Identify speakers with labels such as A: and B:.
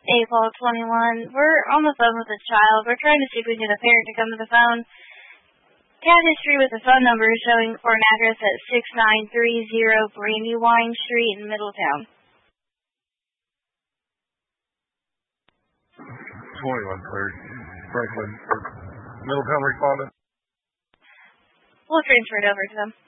A: April 21. We're on the phone with a child. We're trying to see if we can get a parent to come to the phone. Cat history with the phone number showing for an address at 6930 Brandywine Street in Middletown.
B: 21, Franklin, Middletown respondent.
A: We'll transfer it over to them.